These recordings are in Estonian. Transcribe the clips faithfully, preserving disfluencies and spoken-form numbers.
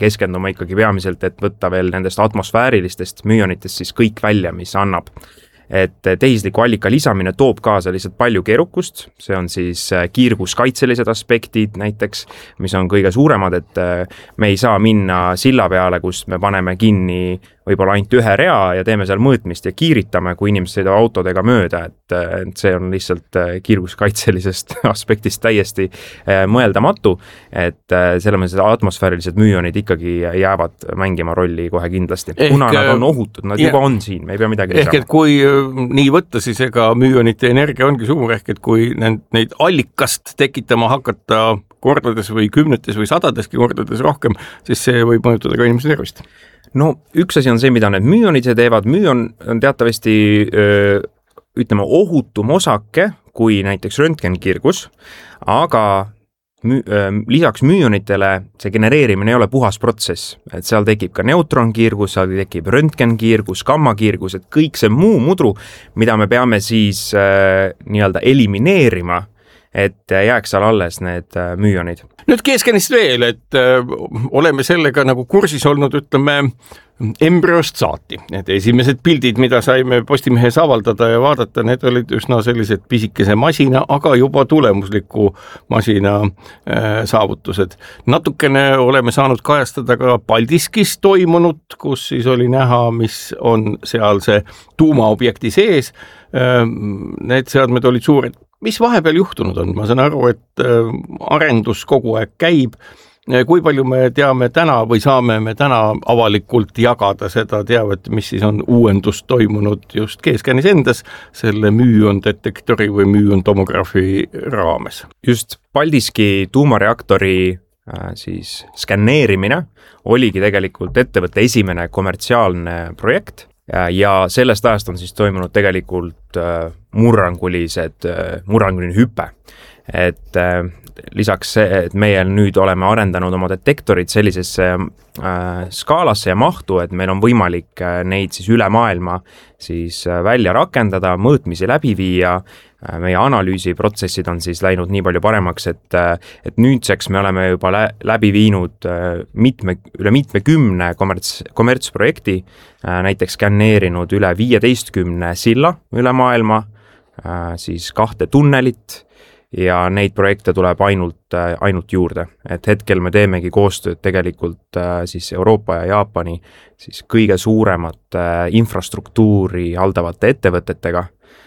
keskenduma ikkagi peamiselt, et võtta veel nendest atmosfäärilistest müonitest siis kõik välja, mis annab. Et tehisliku allika lisamine toob kaasa lihtsalt palju keerukust, see on siis kiirguskaitselised aspektid näiteks, mis on kõige suuremad, et me ei saa minna silla peale, kus me paneme kinni võib-olla ainult ühe rea ja teeme seal mõõtmist ja kiiritame, kui inimesed sõidavad autodega mööda, et, et see on lihtsalt kiirguskaitselisest aspektist täiesti mõeldamatu, et selle mõttes atmosfäärilised müonid ikkagi jäävad mängima rolli kohe kindlasti. Ehk, kuna nad on ohutud, nad ja, juba on siin, me ei pea midagi lisama. Ehk et kui nii võtta, siis ega müonite energia ongi suur, ehk et kui neid allikast tekitama hakata kordades või kümnetes või sadadeski kordades rohkem, siis see võib mõjutada ka inimese tervist. No üks asi on see, mida need müonid teevad. Müon on teatavasti öö, ütleme ohutum osake kui näiteks röntgenkiirgus, aga müü, öö, lisaks müonitele see genereerimine ei ole puhas protsess, et seal tekib ka neutronkiirgus, seal tekib röntgenkiirgus, gammakiirgus, et kõik see muu mudru, mida me peame siis öö, nii-öelda elimineerima, et jääks seal alles need müonid. Nüüd keeskenist veel, et öö, oleme sellega nagu kursis olnud, ütleme, embryost saati. Need esimesed pildid, mida saime Postimehes avaldada ja vaadata, need olid üsna sellised pisikese masina, aga juba tulemusliku masina öö, saavutused. Natukene oleme saanud kajastada ka Paldiskis toimunut, kus siis oli näha, mis on seal see tuumaobjekti sees. Öö, need seadmed olid suured. Mis vahepeal juhtunud on? Ma saan aru, et arendus kogu aeg käib. Kui palju me teame täna või saame me täna avalikult jagada seda teavet, mis siis on uuendust toimunud just keeskännis endas selle müondetektori või müontomograafi raames? Just Paldiski tuumareaktori siis skänneerimine oligi tegelikult ettevõtte esimene kommertsiaalne projekt. Ja sellest ajast on siis toimunud tegelikult murrangulised, murranguline hüpe. Et lisaks see, et meie nüüd oleme arendanud oma detektorid sellisesse skaalasse ja mahtu, et meil on võimalik neid siis üle maailma siis välja rakendada, mõõtmisi läbi viia. Meie analüüsiprotsessid on siis läinud nii palju paremaks, et, et nüüdseks me oleme juba läbi viinud mitme, üle mitmekümne kommerts, kommertsprojekti, näiteks skänneerinud üle viieteistkümne silla üle maailma, siis kahte tunnelit ja neid projekte tuleb ainult, ainult juurde. Et hetkel me teemegi koostööd tegelikult siis Euroopa ja Jaapani siis kõige suuremat infrastruktuuri haldavate ettevõtetega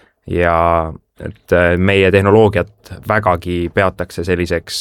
ja et meie tehnoloogiat vägagi peatakse selliseks,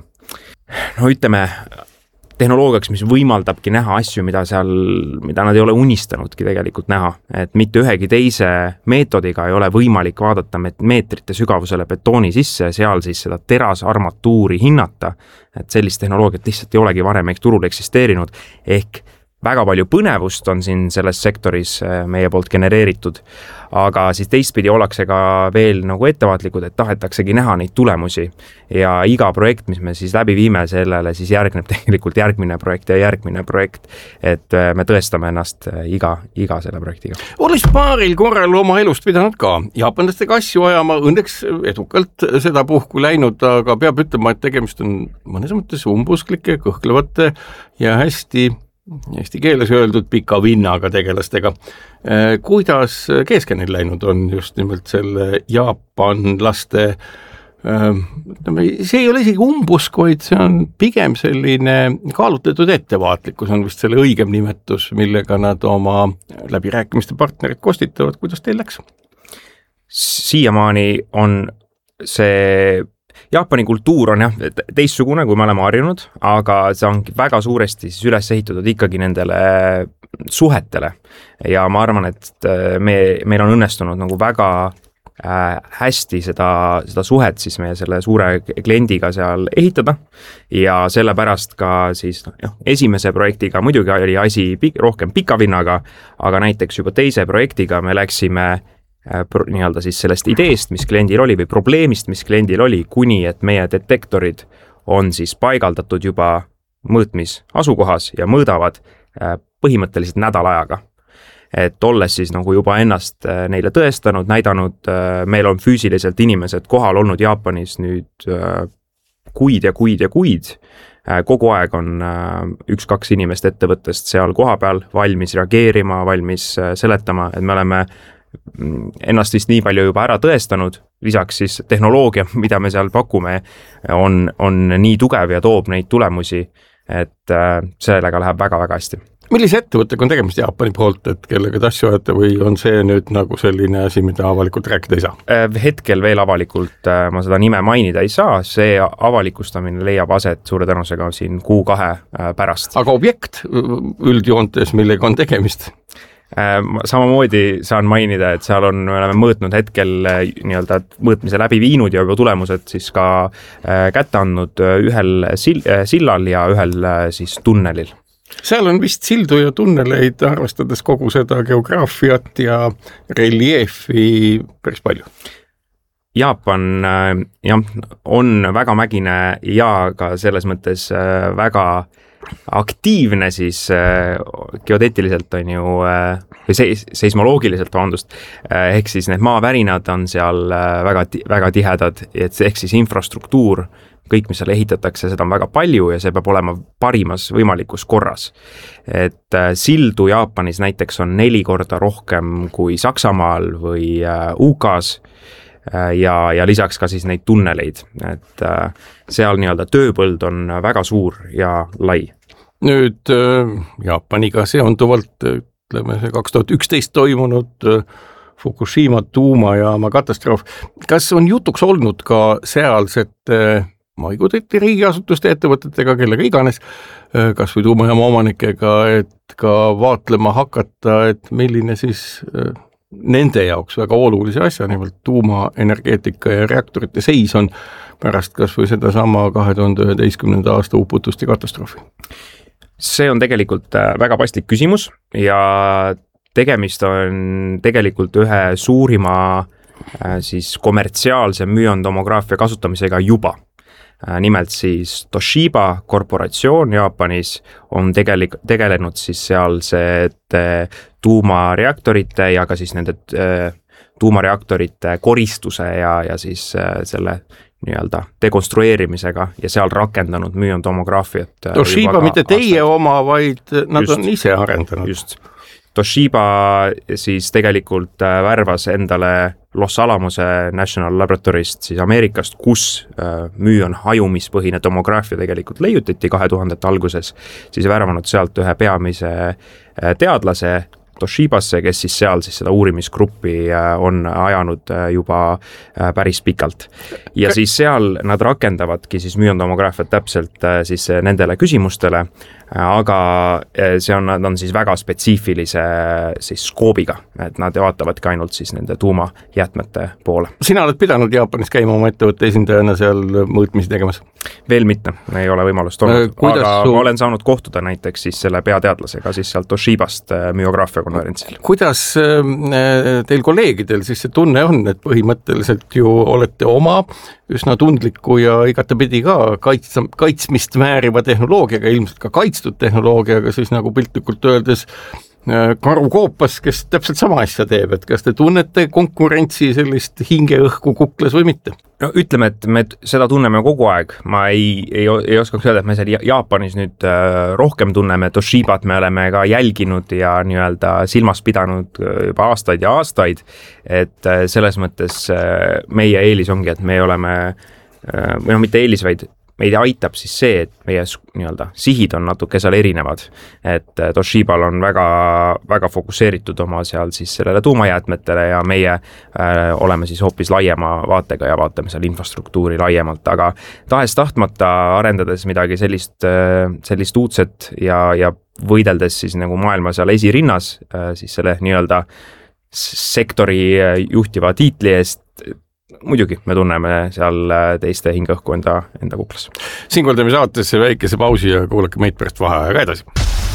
no ütleme, tehnoloogiaks, mis võimaldabki näha asju, mida seal, mida nad ei ole unistanudki tegelikult näha. Et mitte ühegi teise meetodiga ei ole võimalik vaadata meetrite sügavusele betooni sisse, seal siis seda terasarmatuuri hinnata, et sellist tehnoloogiat lihtsalt ei olegi varem ehk turul eksisteerinud, ehk väga palju põnevust on siin selles sektoris meie poolt genereeritud, aga siis teistpidi ollakse ka veel nagu ettevaatlikud, et tahetaksegi näha neid tulemusi ja iga projekt, mis me siis läbi viime, sellele siis järgneb tegelikult järgmine projekt ja järgmine projekt, et me tõestame ennast iga, iga selle projektiga. Olis paaril korral oma elust pidanud ka jaapanlastega asju ajama, õnneks edukalt seda puhku läinud, aga peab ütlema, et tegemist on mõnes mõttes umbusklike, kõhklevate ja hästi eesti keeles öeldud pika vinnaga tegelastega. Kuidas keeskänil läinud on just nimelt selle jaapanlaste, see ei ole isegi umbusk, vaid see on pigem selline kaalutletud ettevaatlikkus, on vist selle õigem nimetus, millega nad oma läbirääkimiste partnerid kostitavad. Kuidas teil läks? Siiamaani on see Jaapani kultuur on jah teistsugune, kui me oleme harjunud, aga see on väga suuresti siis üles ehitatud ikkagi nendele suhetele. Ja ma arvan, et me, meil on õnnestunud nagu väga hästi seda, seda suhet siis meie selle suure kliendiga seal ehitada ja sellepärast ka siis no, jah, esimese projektiga muidugi oli asi pik, rohkem pika vinnaga, aga näiteks juba teise projektiga me läksime nii-öelda siis sellest ideest, mis kliendil oli või probleemist, mis kliendil oli, kuni et meie detektorid on siis paigaldatud juba mõõtmis asukohas ja mõõdavad põhimõtteliselt nädala ajaga. Et olles siis nagu juba ennast neile tõestanud, näidanud, meil on füüsiliselt inimesed kohal olnud Jaapanis nüüd kuid ja kuid ja kuid, kogu aeg on üks-kaks inimest ettevõttest seal koha peal valmis reageerima, valmis seletama, et me oleme ennast vist nii palju juba ära tõestanud, lisaks siis tehnoloogia, mida me seal pakume, on, on nii tugev ja toob neid tulemusi, et sellega läheb väga-väga hästi. Millise ettevõttega on tegemist Jaapani poolt, et kellega te asju ajate või on see nüüd nagu selline asi, mida avalikult rääkida ei saa? Hetkel veel avalikult ma seda nime mainida ei saa, see avalikustamine leiab aset suure tõenäosusega siin kuu kahe pärast. Aga objekt üldjoontes, millega on tegemist? Samamoodi saan mainida, et seal on, me oleme mõõtnud hetkel nii-öelda mõõtmise läbi viinud ja juba tulemused siis ka kätte andnud ühel sillal ja ühel siis tunnelil. Seal on vist sildu ja tunneleid, arvestades kogu seda geograafiat ja reljeefi päris palju. Jaapan jah, on väga mägine ja ka selles mõttes väga aktiivne siis geodeetiliselt on ju, või seismoloogiliselt, vabandust, ehk siis need maavärinad on seal väga, väga tihedad, et ehk siis infrastruktuur, kõik, mis seal ehitatakse, seda on väga palju ja see peab olema parimas võimalikus korras. Et sildu Jaapanis näiteks on neli korda rohkem kui Saksamaal või U K-s ja, ja lisaks ka siis neid tunneleid, et seal nii-öelda tööpõld on väga suur ja lai. Nüüd Jaapaniga seonduvalt, ütleme see kaks tuhat üksteist toimunud Fukushima tuumajaama katastroof, kas on jutuks olnud ka sealsete ma ei kudeti riigiasutuste ettevõtetega, kellega iganes, kas või tuumajaama omanikega, et ka vaatlema hakata, et milline siis nende jaoks väga olulise asja, nimelt tuumaenergeetika ja reaktorite seis on pärast kas või seda sama kahe tuhande üheteistkümnenda aasta uputust ja katastroofi. See on tegelikult väga paslik küsimus ja tegemist on tegelikult ühe suurima siis kommertsiaalse müontomograafia kasutamisega juba. Nimelt siis Toshiba korporatsioon Jaapanis on tegelik, tegelenud siis sealsete tuumareaktorite ja ka siis nende tuumareaktorite koristuse ja, ja siis selle nii-öelda dekonstrueerimisega ja seal rakendanud müontomograafiat. Toshiba mitte teie aastaid. Oma, vaid nad just, on ise arendanud. Just. Toshiba siis tegelikult värvas endale Los Alamose National Laboratorist siis Ameerikast, kus müün hajumispõhine tomograafia tegelikult leiutati kahe tuhandete alguses, siis värvanud sealt ühe peamise teadlase Toshibasse, kes siis seal siis seda uurimisgruppi on ajanud juba päris pikalt. Ja siis seal nad rakendavadki siis müontomograafiat täpselt siis nendele küsimustele, aga see on, nad on siis väga spetsiifilise siis skoobiga, et nad vaatavadki ainult siis nende tuumajäätmete poole. Sina oled pidanud Jaapanis käima oma ettevõtte esindajana seal mõõtmisi tegemas? Veel mitte, ei ole võimalust olnud, aga su... ma olen saanud kohtuda näiteks siis selle peateadlasega siis sealt Toshibast myograafia konverentsil. Kuidas teil kolleegidel siis see tunne on, et põhimõtteliselt ju olete oma üsna tundliku ja igatepidi ka kaits, kaitsmist määriva tehnoloogiaga, ilmselt ka kaitstud tehnoloogiaga, siis nagu piltlikult öeldes karu koopas, kes täpselt sama asja teeb, et kas te tunnete konkurentsi sellist hingeõhku kukles või mitte? No, ütleme, et me seda tunneme kogu aeg, ma ei, ei, ei oskaks öelda, et me seal Jaapanis nüüd rohkem tunneme, Toshibat me oleme ka jälginud ja nii-öelda silmas pidanud juba aastaid ja aastaid, et selles mõttes meie eelis ongi, et me oleme, või no mitte eelis, vaid meid aitab siis see, et meie nii-öelda sihid on natuke seal erinevad, et Toshibal on väga, väga fokusseeritud oma seal siis sellele tuumajäätmetele ja meie äh, oleme siis hoopis laiema vaatega ja vaatame seal infrastruktuuri laiemalt, aga tahes tahtmata arendades midagi sellist, sellist uudset ja, ja võideldes siis nagu maailma seal esirinnas äh, siis selle nii-öelda sektori juhtiva tiitli eest, muidugi me tunneme seal teiste hingeõhku enda, enda kuklas. Siinkohal teeme saatesse väikese pausi ja kuulake meid pärast vaheajaga edasi.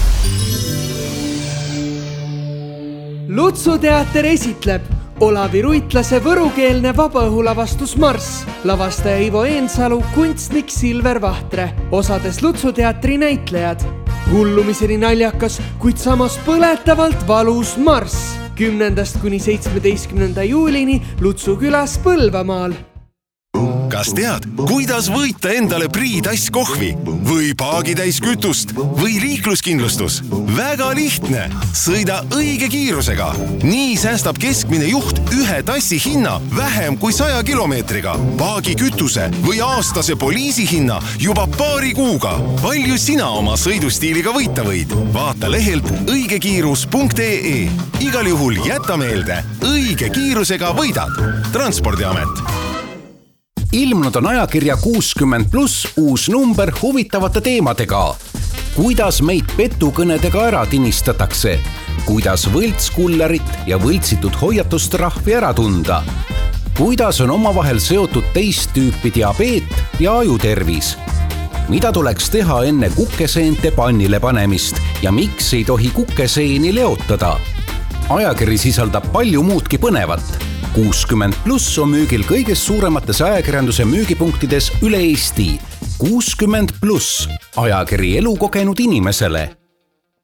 Lutsuteater esitleb Olavi Ruitlase võrukeelne vabaõhulavastus Marss, lavastaja Ivo Eensalu, kunstnik Silver Vahtre, osades Lutsuteatri näitlejad. Hullumiseni naljakas, kuid samas põletavalt valus Marss. Kümnendast kuni seitsmeteistkümnenda juulini Lutsu külas Põlvamaal. kas tead, kuidas võita endale priitäis kohvi või paagitäis kütust või liikluskindlustus? Väga lihtne. Sõida õige kiirusega. Nii säästab keskmine juht ühe tassi hinna vähem kui saja kilomeetriga. Paagi kütuse või aastase poliisi hinna juba paari kuuga. Palju sina oma sõidustiiliga võita võid? Vaata lehelt õigekiirus punkt ee. Igal juhul jäta meelde, õige kiirusega võidad. Transpordiamet. Ilmunud on ajakirja kuuskümmend pluss uus number huvitavate teemadega. Kuidas meid petukõnedega ära tinistatakse? Kuidas võltskullerit ja võltsitud hoiatustrahvi ära tunda? Kuidas on omavahel seotud teist tüüpi diabeet ja ajutervis? Mida tuleks teha enne kukeseente pannile panemist ja miks ei tohi kukeseeni leotada? Ajakiri sisaldab palju muudki põnevat. kuuskümmend pluss on müügil kõigest suuremates ajakirjanduse müügipunktides üle Eesti. kuuskümmend pluss, ajakiri elukogenud inimesele.